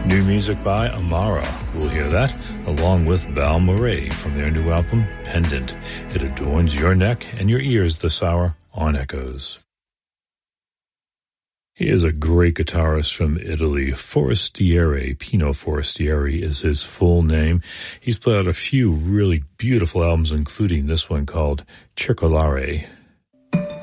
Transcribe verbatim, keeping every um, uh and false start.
New music by Amara. We'll hear that, along with Balmorhea from their new album, Pendant. It adorns your neck and your ears this hour on Echoes. He is a great guitarist from Italy. Forestieri, Pino Forestieri is his full name. He's put out a few really beautiful albums, including this one called Circolare.